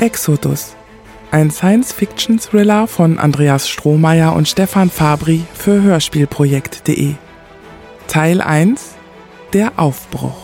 Exodus, ein Science-Fiction-Thriller von Andreas Strohmeier und Stefan Fabri für Hörspielprojekt.de. Teil 1: Der Aufbruch.